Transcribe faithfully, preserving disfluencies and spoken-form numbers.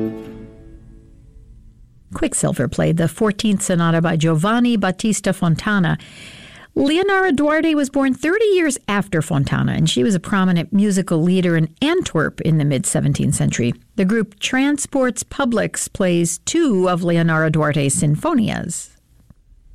Quicksilver played the fourteenth Sonata by Giovanni Battista Fontana. Leonora Duarte was born thirty years after Fontana, and she was a prominent musical leader in Antwerp in the mid-seventeenth century. The group Transports Publics plays two of Leonora Duarte's sinfonias.